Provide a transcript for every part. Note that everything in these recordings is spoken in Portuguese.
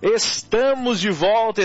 Estamos de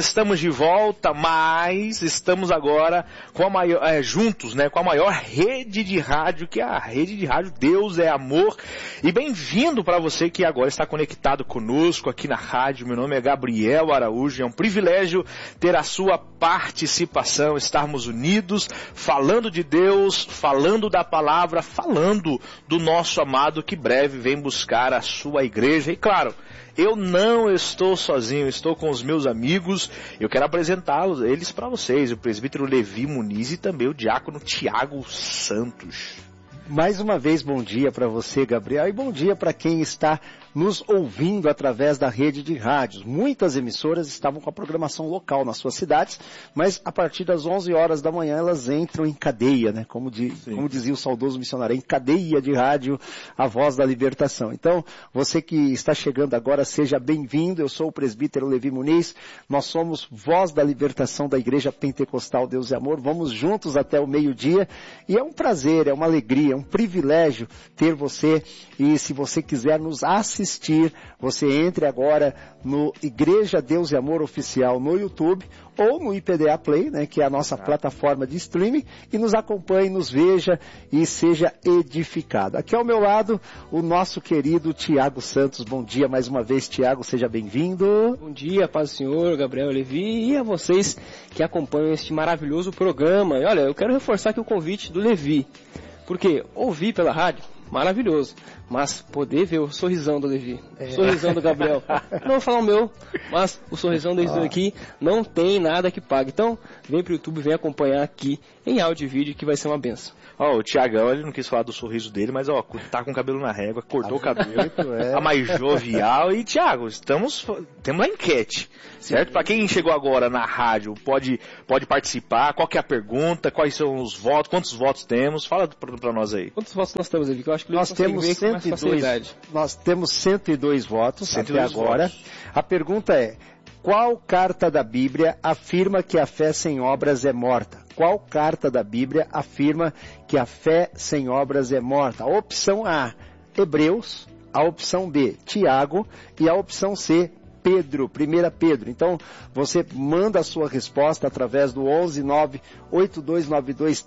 volta, mas estamos agora com a maior, juntos, né, com a maior rede de rádio, que é a rede de rádio Deus é Amor. E bem-vindo para você que agora está conectado conosco aqui na rádio. Meu nome é Gabriel Araújo, é um privilégio ter a sua participação, estarmos unidos, falando de Deus, falando da palavra, falando do nosso amado que breve vem buscar a sua igreja. E claro, eu não estou sozinho, estou com os meus amigos. Eu quero apresentá-los, eles para vocês, o presbítero Levi Muniz e também o diácono Tiago Santos. Mais uma vez, bom dia para você, Gabriel, e bom dia para quem está nos ouvindo através da rede de rádios. Muitas emissoras estavam com a programação local nas suas cidades, mas a partir das 11 horas da manhã elas entram em cadeia, né? Como dizia o saudoso missionário, em cadeia de rádio, a voz da libertação. Então, você que está chegando agora, seja bem-vindo. Eu sou o presbítero Levi Muniz, nós somos voz da libertação da Igreja Pentecostal Deus e Amor. Vamos juntos até o meio-dia e é um prazer, é uma alegria, é um privilégio ter você. E se você quiser nos assistir, você entre agora no Igreja Deus e Amor Oficial no YouTube ou no IPDA Play, né, que é a nossa plataforma de streaming, e nos acompanhe, nos veja e seja edificado. Aqui ao meu lado, o nosso querido Tiago Santos. Bom dia mais uma vez, Tiago, seja bem-vindo. Bom dia, paz do Senhor, Gabriel, Levi, e a vocês que acompanham este maravilhoso programa. E olha, eu quero reforçar aqui o convite do Levi, porque ouvir pela rádio, maravilhoso, mas poder ver o sorrisão do Levi, o sorrisão do Gabriel, não vou falar o meu, mas o sorrisão deles aqui não tem nada que pague. Então, vem pro YouTube, vem acompanhar aqui em áudio e vídeo que vai ser uma benção. O Tiagão, ele não quis falar do sorriso dele, mas tá com o cabelo na régua, cortou o cabelo, tá mais jovial. E Tiago, temos uma enquete, certo? Para quem chegou agora na rádio, pode participar. Qual que é a pergunta? Quais são os votos? Quantos votos temos? Fala para nós aí. Quantos votos nós temos, Levi? Eu acho que nós temos 102. Nós temos 102 votos 102 até agora. Votos. A pergunta é: qual carta da Bíblia afirma que a fé sem obras é morta? Qual carta da Bíblia afirma que a fé sem obras é morta? A opção A, Hebreus. A opção B, Tiago. E a opção C, Pedro, 1 Pedro. Então, você manda a sua resposta através do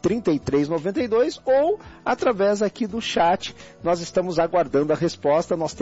11982923392 ou através aqui do chat. Nós estamos aguardando a resposta. Nós